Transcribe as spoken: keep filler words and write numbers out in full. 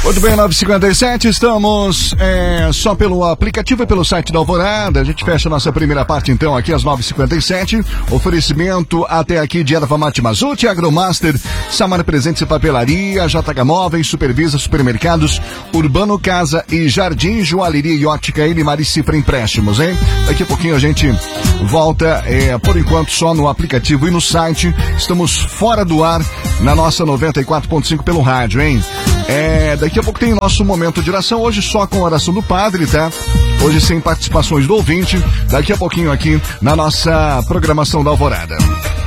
Muito bem, nove e cinquenta e sete, estamos é, só pelo aplicativo e pelo site da Alvorada. A gente fecha a nossa primeira parte então aqui às nove e cinquenta e sete. Oferecimento até aqui de Erva Mate Mazute, Agromaster, Samar Presentes e Papelaria, J H Móveis, Supervisa Supermercados, Urbano Casa e Jardim, Joalheria e Ótica Elimar e Cifra Empréstimos, hein? Daqui a pouquinho a gente volta, é, por enquanto só no aplicativo e no site. Estamos fora do ar na nossa noventa e quatro ponto cinco pelo rádio, hein? É, daqui a pouco tem o nosso momento de oração, hoje só com a oração do padre, tá? Hoje sem participações do ouvinte, daqui a pouquinho aqui na nossa programação da Alvorada.